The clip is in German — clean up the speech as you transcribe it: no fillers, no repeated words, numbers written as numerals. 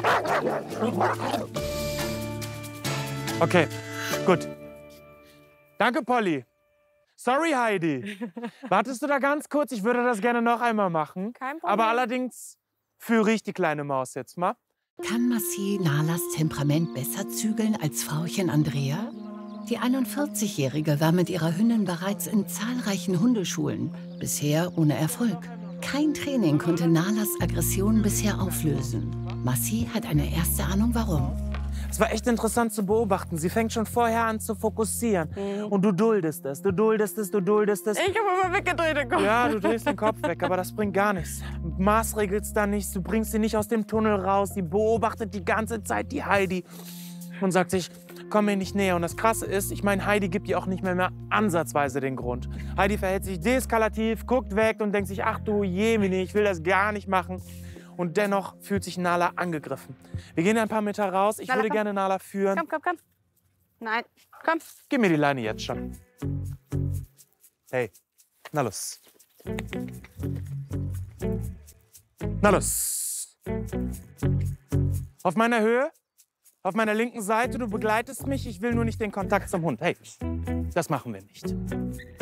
Okay, gut. Danke, Polly. Sorry, Heidi. Wartest du da ganz kurz? Ich würde das gerne noch einmal machen. Kein Problem. Aber allerdings führe ich die kleine Maus jetzt mal. Kann Massi Nalas Temperament besser zügeln als Frauchen Andrea? Die 41-Jährige war mit ihrer Hündin bereits in zahlreichen Hundeschulen, bisher ohne Erfolg. Kein Training konnte Nalas Aggression bisher auflösen. Massi hat eine erste Ahnung, warum. Es war echt interessant zu beobachten. Sie fängt schon vorher an zu fokussieren. Und du duldest es, du duldest es, du duldest es. Ich habe immer weggedreht den Kopf. Ja, du drehst den Kopf weg, aber das bringt gar nichts. Maßregelst da nichts, du bringst sie nicht aus dem Tunnel raus. Sie beobachtet die ganze Zeit die Heidi und sagt sich, komm mir nicht näher. Und das Krasse ist, ich meine, Heidi gibt ihr auch nicht mehr ansatzweise den Grund. Heidi verhält sich deeskalativ, guckt weg und denkt sich, ach du Jemine, ich will das gar nicht machen. Und dennoch fühlt sich Nala angegriffen. Wir gehen ein paar Meter raus. Ich Nala, würde komm. gerne Nala führen. Komm, komm, komm. Nein, komm. Gib mir die Leine jetzt schon. Hey, na los. Na los. Auf meiner Höhe, auf meiner linken Seite, du begleitest mich. Ich will nur nicht den Kontakt zum Hund. Hey, das machen wir nicht.